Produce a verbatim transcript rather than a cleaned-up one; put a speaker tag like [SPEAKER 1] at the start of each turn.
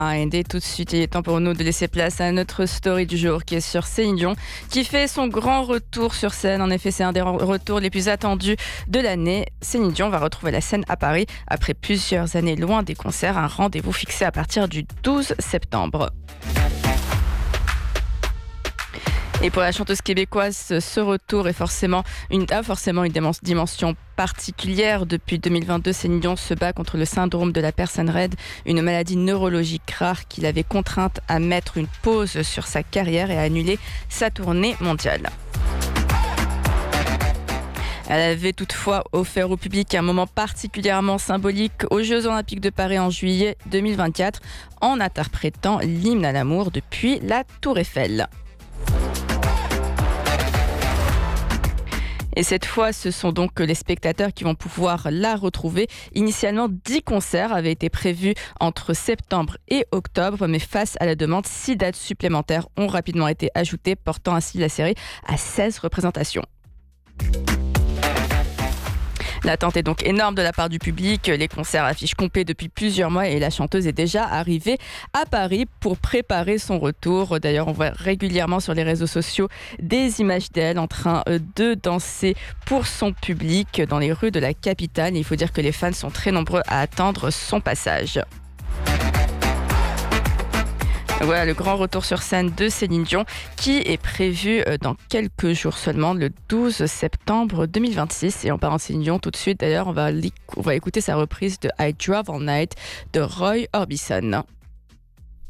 [SPEAKER 1] Et tout de suite, il est temps pour nous de laisser place à notre story du jour qui est sur Céline Dion, qui fait son grand retour sur scène. En effet, c'est un des retours les plus attendus de l'année. Céline Dion va retrouver la scène à Paris après plusieurs années loin des concerts. Un rendez-vous fixé à partir du douze septembre. Et pour la chanteuse québécoise, ce retour est forcément une, a forcément une dimension particulière. Depuis deux mille vingt-deux, Céline Dion se bat contre le syndrome de la personne raide, une maladie neurologique rare qui l'avait contrainte à mettre une pause sur sa carrière et à annuler sa tournée mondiale. Elle avait toutefois offert au public un moment particulièrement symbolique aux Jeux Olympiques de Paris en juillet deux mille vingt-quatre en interprétant l'hymne à l'amour depuis la Tour Eiffel. Et cette fois, ce sont donc les spectateurs qui vont pouvoir la retrouver. Initialement, dix concerts avaient été prévus entre septembre et octobre, mais face à la demande, six dates supplémentaires ont rapidement été ajoutées, portant ainsi la série à seize représentations. L'attente est donc énorme de la part du public. Les concerts affichent complet depuis plusieurs mois et la chanteuse est déjà arrivée à Paris pour préparer son retour. D'ailleurs, on voit régulièrement sur les réseaux sociaux des images d'elle en train de danser pour son public dans les rues de la capitale. Et il faut dire que les fans sont très nombreux à attendre son passage. Voilà le grand retour sur scène de Céline Dion qui est prévu dans quelques jours seulement, le douze septembre deux mille vingt-six. Et en parlant de Céline Dion, tout de suite d'ailleurs, on va, on va écouter sa reprise de I Drove All Night de Roy Orbison.